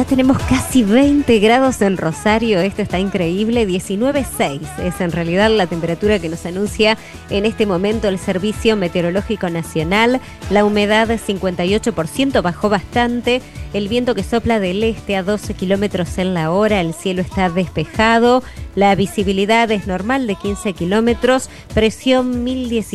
Ya tenemos casi 20 grados en Rosario, esto está increíble, 19,6 es en realidad la temperatura que nos anuncia en este momento el Servicio Meteorológico Nacional. La humedad es 58%, bajó bastante, el viento que sopla del este a 12 kilómetros en la hora, el cielo está despejado, la visibilidad es normal de 15 kilómetros, presión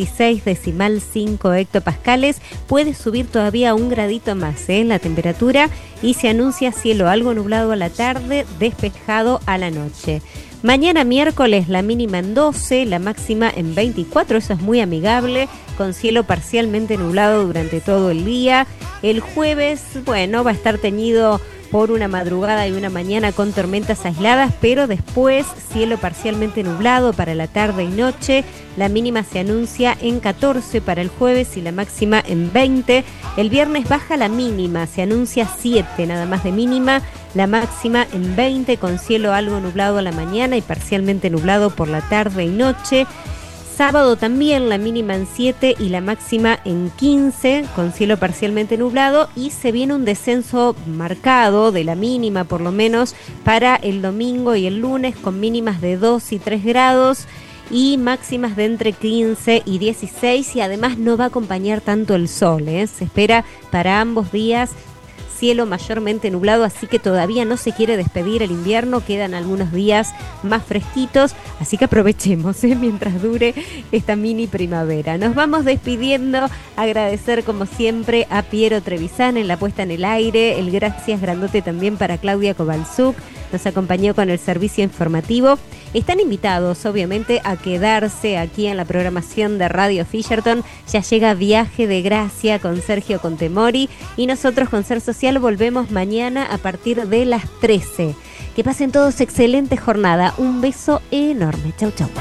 1016,5 hectopascales, puede subir todavía un gradito más en la temperatura y se anuncia cielo algo nublado a la tarde, despejado a la noche. Mañana miércoles la mínima en 12, la máxima en 24, eso es muy amigable, con cielo parcialmente nublado durante todo el día. El jueves, bueno, va a estar teñido por una madrugada y una mañana con tormentas aisladas, pero después cielo parcialmente nublado para la tarde y noche. La mínima se anuncia en 14 para el jueves y la máxima en 20. El viernes baja la mínima, se anuncia 7 nada más de mínima, la máxima en 20 con cielo algo nublado a la mañana y parcialmente nublado por la tarde y noche. Sábado también la mínima en 7 y la máxima en 15, con cielo parcialmente nublado, y se viene un descenso marcado de la mínima, por lo menos, para el domingo y el lunes, con mínimas de 2 y 3 grados y máximas de entre 15 y 16, y además no va a acompañar tanto el sol, Se espera para ambos días cielo mayormente nublado, así que todavía no se quiere despedir el invierno, quedan algunos días más fresquitos, así que aprovechemos mientras dure esta mini primavera. Nos vamos despidiendo, agradecer como siempre a Piero Trevisan en la puesta en el aire, el gracias grandote también para Claudia Kovalchuk, nos acompañó con el servicio informativo. Están invitados, obviamente, a quedarse aquí en la programación de Radio Fisherton. Ya llega Viaje de Gracia con Sergio Contemori y nosotros con Ser Social volvemos mañana a partir de las 13. Que pasen todos excelente jornada. Un beso enorme. Chau, chau.